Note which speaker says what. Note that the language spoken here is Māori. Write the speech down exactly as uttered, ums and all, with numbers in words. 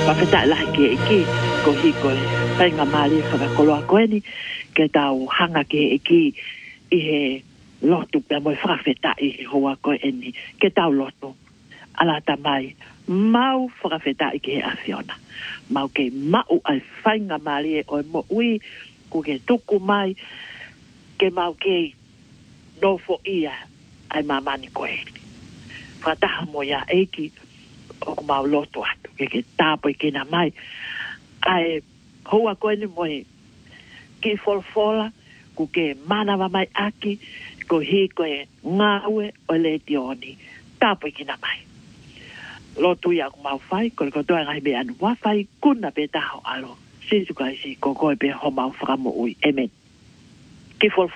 Speaker 1: Mafeta la ke ki ko hi ko pai nga mali fa ko lo ko ni ke tau hanga ke ki i he lotu pe mo fa feta i ho ko eni ke tau lotu ala ta mai mau fa feta i ke afiona mau ke mau ai fai nga mali o mo ui ku ke tuku mai ke mau ke no fo ia ai mamani ko e fa ta mo ya eki o mau lotu atu ke ke tapo ke na mai ai hoa ko ni mo ke folfola ku ke mana mai aki ko hi ko ngawe o le tioni tapo ke na mai lotu ya ku mau fai ko ko to ngai be anu wa fai kuna be ta alo si su kai si ko ko be ho mau fra mo ui emet ke